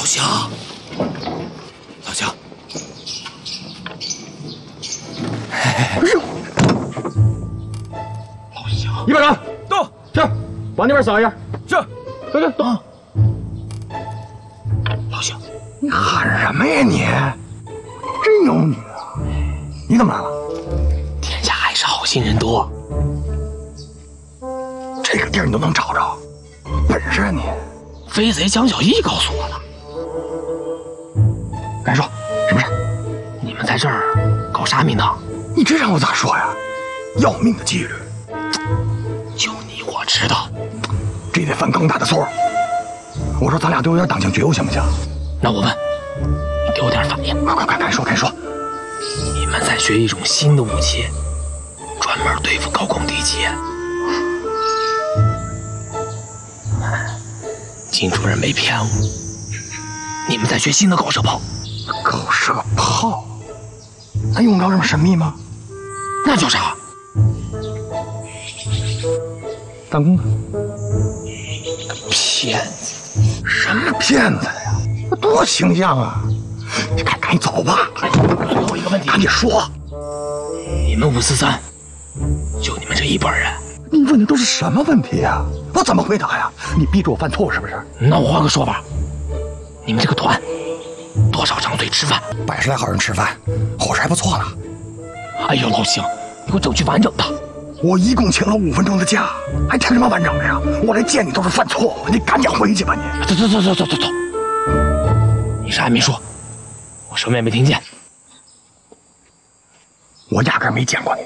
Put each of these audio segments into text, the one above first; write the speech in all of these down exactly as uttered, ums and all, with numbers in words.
祥，老乡， 哎呦，老乡，一班长到，去，往那边扫一下。是，走走走。 老乡， 你喊什么呀你？真有你啊！你怎么来了？ 天下还是好心人多。 这个地儿你都能找着，本事啊你！ 飞贼江小艺告诉我的。 赶紧说，什么事？ 你们在这儿搞啥名堂？ 你这让我咋说呀？要命的纪律， 就你我知道， 这得犯更大的错。我说咱俩都有点党性觉悟，行不行？ 那我问，你给我点反应。 快快快，赶紧说，赶紧说。 你们在学一种新的武器，专门对付高空敌机。金主任没骗我，你们在学新的高射炮。 高射炮？那用着这么神秘吗？ 那叫啥？ 弹弓呢？ 骗子！ 什么骗子呀？那多形象啊！你赶赶紧走吧。 还有一个问题， 赶紧说。 你们五四三，就你们这一拨人。 你问的都是什么问题呀？我怎么回答呀？你逼着我犯错误是不是？ 那我换个说法，你们这个团多少张嘴吃饭？ 百十来号人吃饭，伙食还不错呢。 哎呦，老邢，你给我整句完整的。 我一共请了五分钟的假，还听什么完整的呀？我来见你都是犯错误，你赶紧回去吧你。 走走走走走走走。你啥也没说，我什么也没听见。 我压根没见过你。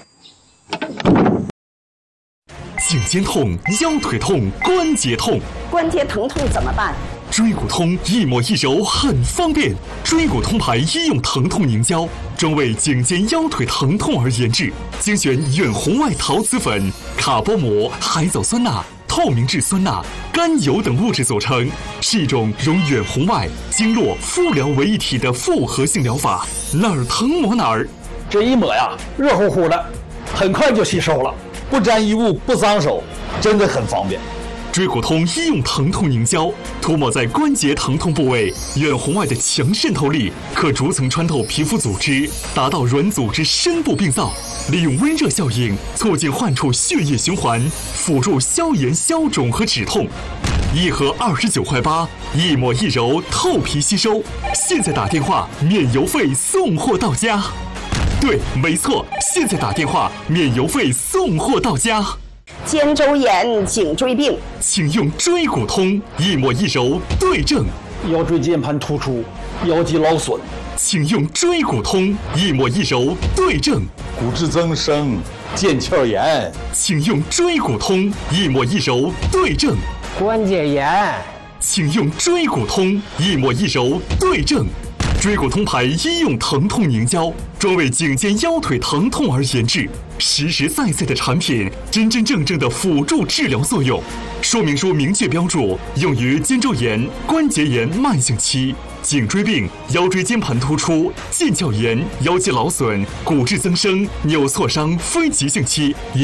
颈肩痛、腰腿痛、关节痛， 关节疼痛怎么办？ 椎骨通一抹一揉很方便，椎骨通牌医用疼痛凝胶，专为颈肩腰腿疼痛而研制，精选远红外陶瓷粉、卡波膜、海藻酸钠、透明质酸钠、甘油等物质组成，是一种融远红外、经络、敷疗为一体的复合性疗法，哪儿疼抹哪儿。 这一抹呀，热乎乎的，很快就吸收了，不沾衣物，不脏手，真的很方便。 椎骨通医用疼痛凝胶涂抹在关节疼痛部位，远红外的强渗透力可逐层穿透皮肤组织，达到软组织深部病灶，利用温热效应促进患处血液循环，辅助消炎消肿和止痛。一盒二十九块八，一抹一揉，透皮吸收。现在打电话免邮费送货到家。对，没错，现在打电话免邮费送货到家。 肩周炎、颈椎病， 请用椎骨通，一抹一揉对症。 腰椎间盘突出、腰肌劳损， 请用椎骨通，一抹一揉对症。 骨质增生、腱鞘炎， 请用椎骨通，一抹一揉对症。 关节炎， 请用椎骨通，一抹一揉对症。椎骨通牌医用疼痛凝胶，专为颈肩腰腿疼痛而研制，实实在在的产品，真真正正的辅助治疗作用。说明书明确标注，用于肩周炎、关节炎慢性期、颈椎病、腰椎间盘突出、腱鞘炎、腰肌劳损、骨质增生、扭挫伤非急性期。